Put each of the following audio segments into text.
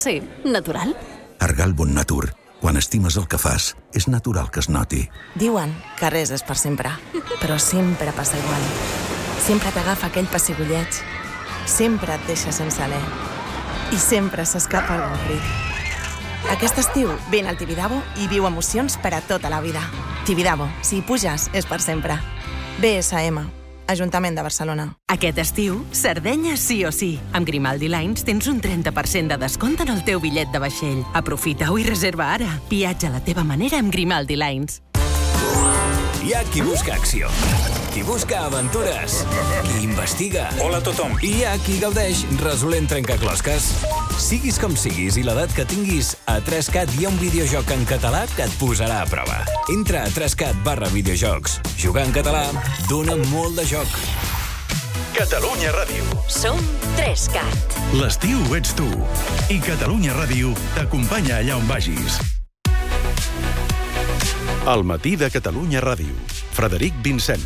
Sí, natural. Argal Bon Natur. Quan estimes el que fas, és natural que es noti. Diuen que res és per sempre, però sempre passa igual. Sempre t'agafa aquell pessigolleig. Sempre et deixa sense alè. I sempre s'escapa el avorrit. Aquest estiu vine al Tibidabo i viu emocions per a tota la vida. Tibidabo, si hi puges, és per sempre. BSM, Ajuntament de Barcelona. Aquest estiu, Sardenya sí o sí. Amb Grimaldi Lines tens un 30% de descompte en el teu bitllet de vaixell. Aprofita-ho i reserva ara. Viatja a la teva manera amb Grimaldi Lines. Hi ha qui busca acció, qui busca aventures, qui investiga. Hola a tothom. I hi ha qui gaudeix resolent trencaclosques. Siguis com siguis i l'edat que tinguis, a 3CAT hi ha un videojoc en català que et posarà a prova. Entra a 3CAT/videojocs. Jugar en català dona molt de joc. Catalunya Ràdio. Som 3CAT. L'estiu ets tu. I Catalunya Ràdio t'acompanya allà on vagis. Al matí de Catalunya Ràdio. Frederic Vincent.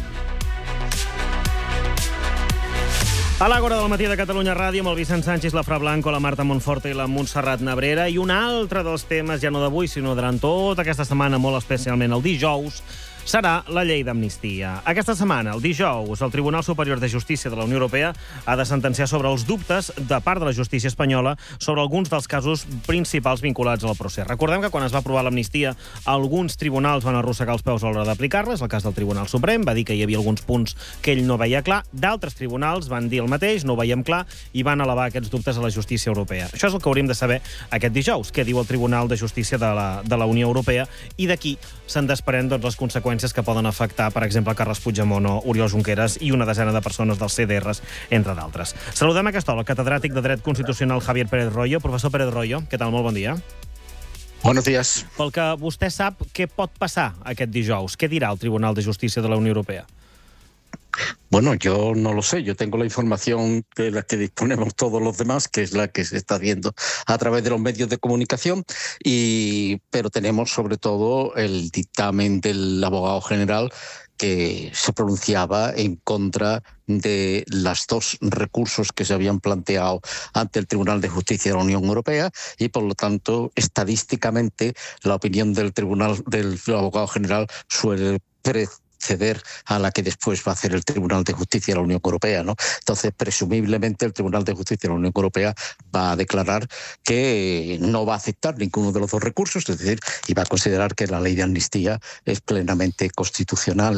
A l'Àgora del matí de Catalunya Ràdio amb el Vicent Sánchez, la Fra Blanco, la Marta Monforte i la Montserrat Nebrera. I un altre dels temes, ja no d'avui, sinó durant tota aquesta setmana, molt especialment el dijous, serà la llei d'amnistia. Aquesta setmana, el dijous, el Tribunal Superior de Justícia de la Unió Europea ha de sentenciar sobre els dubtes de part de la justícia espanyola sobre alguns dels casos principals vinculats al procés. Recordem que quan es va aprovar l'amnistia, alguns tribunals van arrossegar els peus a l'hora d'aplicar-la. És el cas del Tribunal Suprem, va dir que hi havia alguns punts que ell no veia clar. D'altres tribunals van dir el mateix, no ho veiem clar, i van elevar aquests dubtes a la justícia europea. Això és el que hauríem de saber aquest dijous, què diu el Tribunal de Justícia de la Unió Europea, i d'aquí se'n desprèn les conseqüències que poden afectar, per exemple, Carles Puigdemont o Oriol Junqueras i una desena de persones dels CDRs, entre d'altres. Saludem a aquesta hora el catedràtic de Dret Constitucional Javier Pérez Royo. Professor Pérez Royo, què tal? Molt bon dia. Buenos días. Pel que vostè sap, què pot passar aquest dijous? Què dirà el Tribunal de Justícia de la Unió Europea? Bueno, yo no lo sé. Yo tengo la información de la que disponemos todos los demás, que es la que se está viendo a través de los medios de comunicación, pero tenemos sobre todo el dictamen del abogado general que se pronunciaba en contra de los dos recursos que se habían planteado ante el Tribunal de Justicia de la Unión Europea, y por lo tanto, estadísticamente, la opinión del abogado general suele ceder a la que después va a hacer el Tribunal de Justicia de la Unión Europea, ¿no? Entonces, presumiblemente, el Tribunal de Justicia de la Unión Europea va a declarar que no va a aceptar ninguno de los dos recursos, es decir, y va a considerar que la ley de amnistía es plenamente constitucional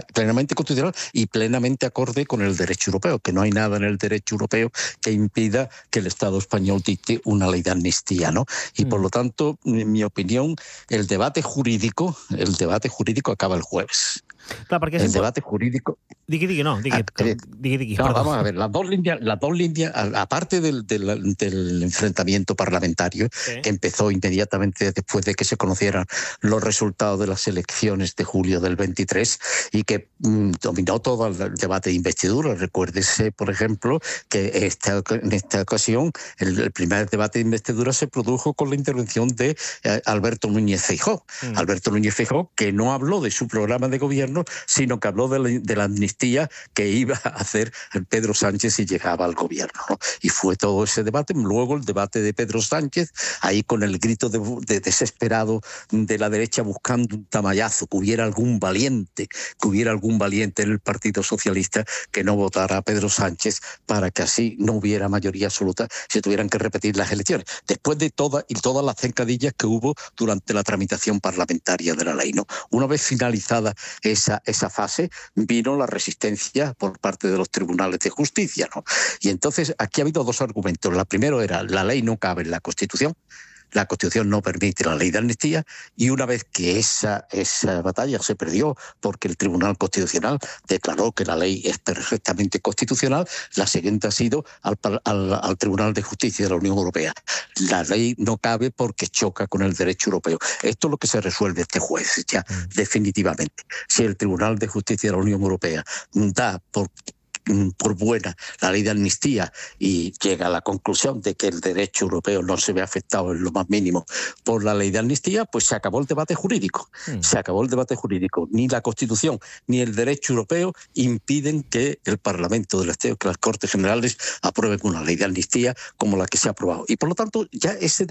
y plenamente acorde con el derecho europeo, que no hay nada en el derecho europeo que impida que el Estado español dicte una ley de amnistía, ¿no? Y por lo tanto, en mi opinión, el debate jurídico acaba el jueves. Clar, perquè el debate jurídico... Digui. No, vamos a ver, las dos líneas, aparte del enfrentamiento parlamentario, sí, que empezó inmediatamente después de que se conocieran los resultados de las elecciones de julio del 23 y que dominó todo el debate de investidura. Recuérdese, por ejemplo, que en esta ocasión el primer debate de investidura se produjo con la intervención de Alberto Núñez Feijóo. Alberto Núñez Feijóo, que no habló de su programa de gobierno, sino que habló de la amnistía que iba a hacer Pedro Sánchez si llegaba al gobierno, ¿no? Y fue todo ese debate. Luego el debate de Pedro Sánchez, ahí con el grito de desesperado de la derecha buscando un tamallazo, que hubiera algún valiente en el Partido Socialista que no votara a Pedro Sánchez para que así no hubiera mayoría absoluta, se tuvieran que repetir las elecciones. Después de todas las zancadillas que hubo durante la tramitación parlamentaria de la ley, ¿no? Una vez finalizada esa fase, vino la resistencia por parte de los tribunales de justicia, ¿no? Y entonces aquí ha habido dos argumentos. La primera era, la ley no cabe en la Constitución. La Constitución no permite la ley de amnistía, y una vez que esa batalla se perdió porque el Tribunal Constitucional declaró que la ley es perfectamente constitucional, la siguiente ha sido al Tribunal de Justicia de la Unión Europea. La ley no cabe porque choca con el derecho europeo. Esto es lo que se resuelve este jueves, ya definitivamente. Si el Tribunal de Justicia de la Unión Europea da por por buena la ley de amnistía y llega a la conclusión de que el derecho europeo no se ve afectado en lo más mínimo por la ley de amnistía, pues se acabó el debate jurídico. Se acabó el debate jurídico. Ni la Constitución ni el derecho europeo impiden que el Parlamento del Estado, que las Cortes Generales aprueben una ley de amnistía como la que se ha aprobado. Y por lo tanto, ya ese